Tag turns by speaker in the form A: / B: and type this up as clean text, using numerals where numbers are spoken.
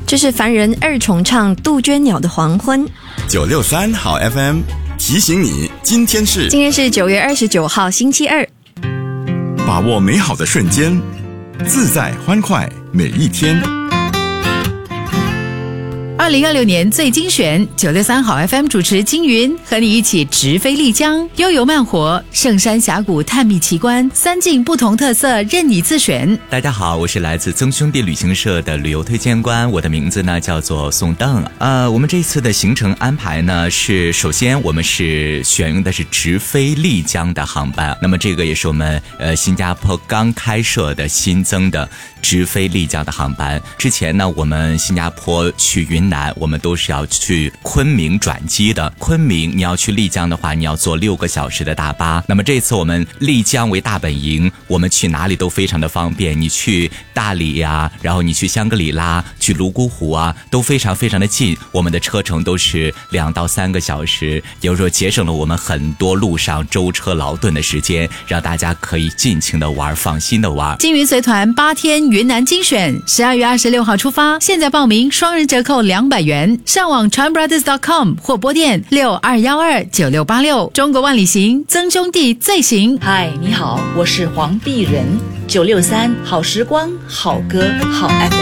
A: 这是凡人二重唱杜鹃鸟的黄昏。
B: 963好 FM 提醒你，今天是
A: 9月29号星期二。
B: 把握美好的瞬间，自在欢快每一天。
C: 2026年最精选963好 FM 主持金云，和你一起直飞丽江，悠游慢活，圣山峡谷探秘奇观，三境不同特色任你自选。
D: 大家好，我是来自曾兄弟旅行社的旅游推荐官，我的名字呢叫做宋邓。我们这次的行程安排呢是，首先我们是选用的是直飞丽江的航班，那么这个也是我们新加坡刚开设的新增的直飞丽江的航班。之前呢我们新加坡去云南我们都是要去昆明转机的，昆明你要去丽江的话，你要坐6个小时的大巴。那么这次我们丽江为大本营，我们去哪里都非常的方便，你去大理呀，然后你去香格里拉，去泸沽湖啊，都非常非常的近，我们的车程都是2到3个小时，也就是说节省了我们很多路上舟车劳顿的时间，让大家可以尽情的玩，放心的玩。
C: 金云随团8天云南精选，12月26号出发，现在报名双人折扣200元，上网 tranbrothers.com 或拨电62129686。中国万里行，曾兄弟最行。
E: 嗨，你好，我是黄碧仁，963好时光，好歌，好 FM。